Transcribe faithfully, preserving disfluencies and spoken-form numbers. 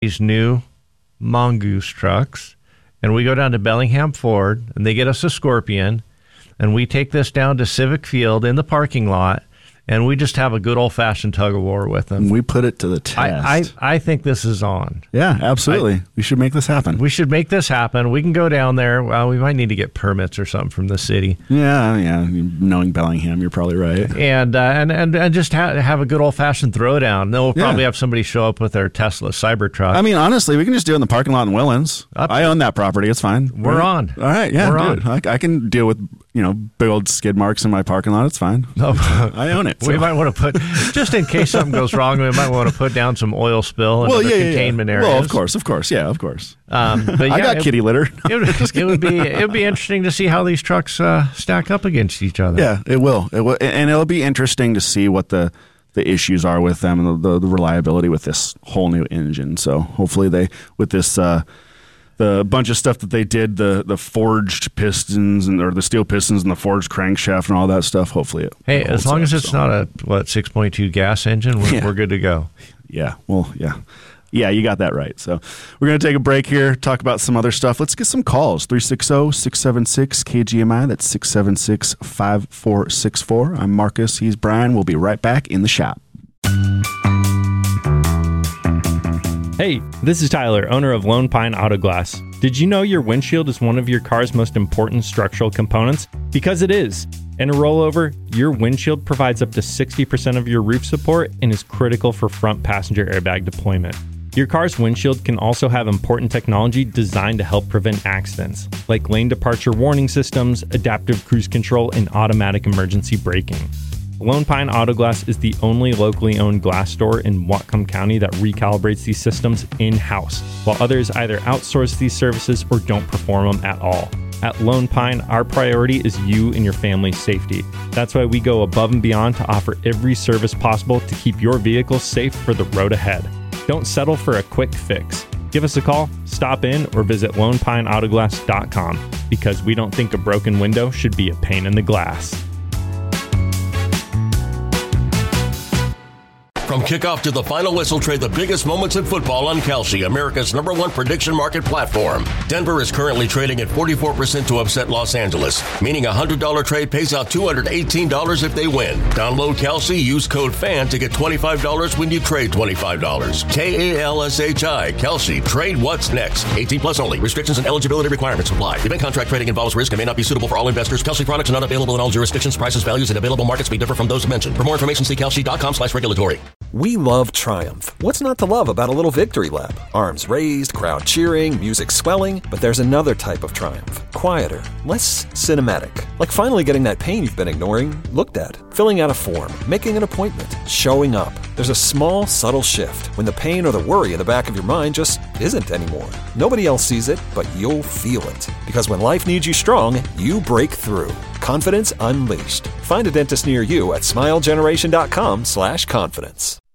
these new Mongoose trucks, and we go down to Bellingham Ford, and they get us a Scorpion, and we take this down to Civic Field in the parking lot, and we just have a good old-fashioned tug-of-war with them. We put it to the test. I, I, I think this is on. Yeah, absolutely. I, we should make this happen. We should make this happen. We can go down there. Well, we might need to get permits or something from the city. Yeah, yeah. Knowing Bellingham, you're probably right. And uh, and, and and just ha- have a good old-fashioned throwdown. Then we'll probably yeah. have somebody show up with their Tesla Cybertruck. I mean, honestly, we can just do it in the parking lot in Willans. Up. I own that property. It's fine. We're right? on. All right, yeah, We're dude. on. I, I can deal with, you know, big old skid marks in my parking lot. It's fine. No, I own it. So. We might want to put, just in case something goes wrong, we might want to put down some oil spill in well, other yeah, containment yeah. areas. Well, of course, of course, yeah, of course. Um, but yeah, I got it, kitty litter. it, would, it would be it would be interesting to see how these trucks uh, stack up against each other. Yeah, it will. It will, and it'll be interesting to see what the the issues are with them and the, the, the reliability with this whole new engine. So hopefully they with this. Uh, The bunch of stuff that they did, the the forged pistons and or the steel pistons and the forged crankshaft and all that stuff. Hopefully, it hey, as long up, as it's so. not a what six point two gas engine, we're, yeah. we're good to go. Yeah, well, yeah, yeah, you got that right. So we're gonna take a break here, talk about some other stuff. Let's get some calls. three six zero, six seven six, K G M I. That's six seven six, five four six four. I'm Marcus. He's Brian. We'll be right back in the shop. Hey, this is Tyler, owner of Lone Pine Auto Glass. Did you know your windshield is one of your car's most important structural components? Because it is. In a rollover, your windshield provides up to sixty percent of your roof support and is critical for front passenger airbag deployment. Your car's windshield can also have important technology designed to help prevent accidents, like lane departure warning systems, adaptive cruise control, and automatic emergency braking. Lone Pine Auto Glass is the only locally owned glass store in Whatcom County that recalibrates these systems in-house, while others either outsource these services or don't perform them at all. At Lone Pine, our priority is you and your family's safety. That's why we go above and beyond to offer every service possible to keep your vehicle safe for the road ahead. Don't settle for a quick fix. Give us a call, stop in, or visit lone pine auto glass dot com because we don't think a broken window should be a pain in the glass. From kickoff to the final whistle, trade the biggest moments in football on Kalshi, America's number one prediction market platform. Denver is currently trading at forty-four percent to upset Los Angeles, meaning a one hundred dollars trade pays out two hundred eighteen dollars if they win. Download Kalshi, use code FAN to get twenty-five dollars when you trade twenty-five dollars. K A L S H I, Kalshi. Trade what's next. eighteen plus only. Restrictions and eligibility requirements apply. Event contract trading involves risk and may not be suitable for all investors. Kalshi products are not available in all jurisdictions. Prices, values, and available markets may differ from those mentioned. For more information, see kalshi.com slash regulatory. We love Triumph. What's not to love about a little victory lap? Arms raised, crowd cheering, music swelling. But there's another type of triumph. Quieter, less cinematic. Like finally getting that pain you've been ignoring looked at. Filling out a form, making an appointment, showing up. There's a small, subtle shift when the pain or the worry in the back of your mind just isn't anymore. Nobody else sees it, but you'll feel it. Because when life needs you strong, you break through. Confidence unleashed. Find a dentist near you at smilegeneration.com slash confidence.